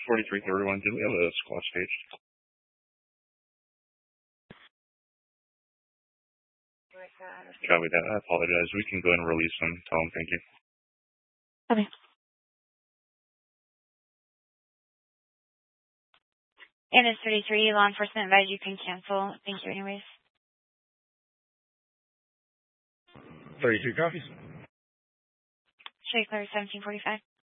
4331, do we have a squad stage? Copy that. I apologize. We can go ahead and release them. Tell them thank you. Okay. And it's 33. Law enforcement advised you can cancel. Thank you anyways. 32 copies. Should I clear 1745?